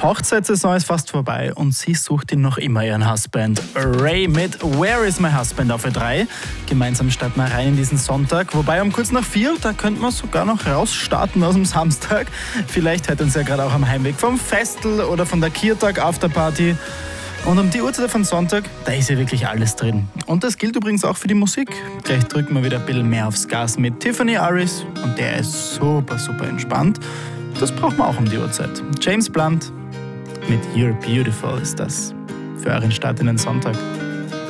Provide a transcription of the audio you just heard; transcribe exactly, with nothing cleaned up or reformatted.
Hochzeitssaison ist fast vorbei und sie sucht ihn noch immer, ihren Husband. Ray mit Where is my husband auf Ö drei. Gemeinsam starten wir rein in diesen Sonntag. Wobei um kurz nach vier, da könnte man sogar noch rausstarten aus dem Samstag. Vielleicht hört uns ja gerade auch am Heimweg vom Festel oder von der Kiertag Afterparty. Und um die Uhrzeit von Sonntag, da ist ja wirklich alles drin. Und das gilt übrigens auch für die Musik. Gleich drücken wir wieder ein bisschen mehr aufs Gas mit Tiffany Harris. Und der ist super, super entspannt. Das braucht man auch um die Uhrzeit. James Blunt mit You're Beautiful ist das für euren Start in den Sonntag.